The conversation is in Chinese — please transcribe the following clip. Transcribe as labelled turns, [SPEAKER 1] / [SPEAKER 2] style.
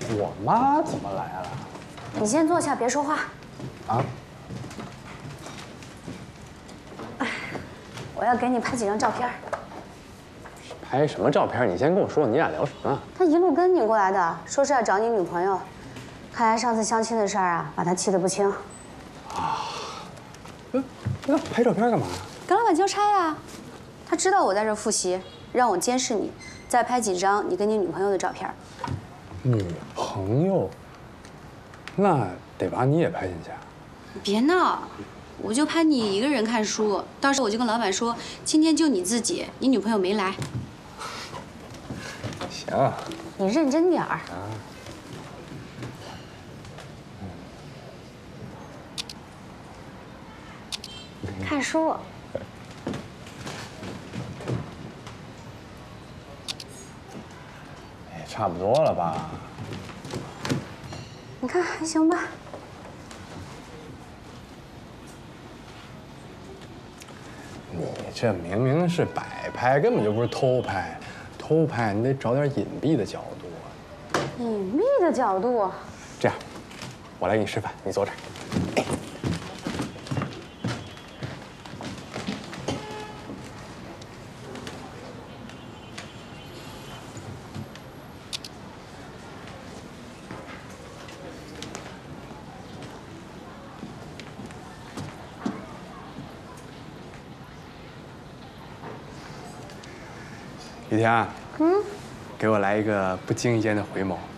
[SPEAKER 1] 我妈怎么来了？
[SPEAKER 2] 你先坐下，别说话。
[SPEAKER 1] 啊？
[SPEAKER 2] 我要给你拍几张照片。
[SPEAKER 1] 拍什么照片？你先跟我说，你俩聊什么？
[SPEAKER 2] 他一路跟你过来的，说是要找你女朋友。看来上次相亲的事儿啊，把他气得不轻。
[SPEAKER 1] 啊？那拍照片干嘛呀？
[SPEAKER 2] 跟老板交差呀。他知道我在这复习，让我监视你，再拍几张你跟你女朋友的照片。
[SPEAKER 1] 女朋友？那得把你也拍进去啊？
[SPEAKER 2] 别闹，我就拍你一个人看书。到时候我就跟老板说，今天就你自己，你女朋友没来。
[SPEAKER 1] 行。
[SPEAKER 2] 你认真点儿。啊。看书。
[SPEAKER 1] 哎，差不多了吧？
[SPEAKER 2] 你看还行吧？
[SPEAKER 1] 你这明明是摆拍，根本就不是偷拍。偷拍你得找点隐蔽的角度。
[SPEAKER 2] 隐蔽的角度？
[SPEAKER 1] 这样，我来给你示范，你坐这儿。雨田，给我来一个不经意间的回眸。